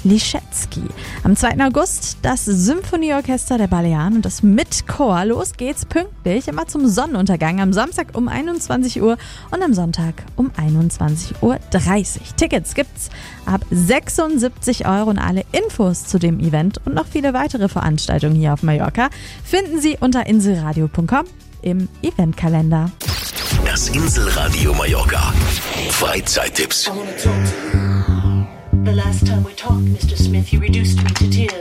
Liszewski. Am 2. August das Symphonieorchester der Balearen und das mit Chor. Los geht's pünktlich, immer zum Sonnenuntergang am Samstag um 21 Uhr und am Sonntag um 21.30 Uhr. Tickets gibt's ab 76 € und alle Infos zu dem Event und noch viele weitere Veranstaltungen hier auf Mallorca finden Sie unter inselradio.com im Eventkalender. Das Inselradio Mallorca. Freizeittipps. The last time we talked, Mr. Smith, you reduced me to tears.